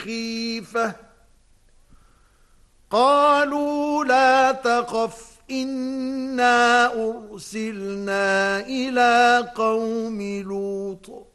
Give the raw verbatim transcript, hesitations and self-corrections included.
خِيفَةٍ قالوا لا تخف إنا أرسلنا إلى قوم لوط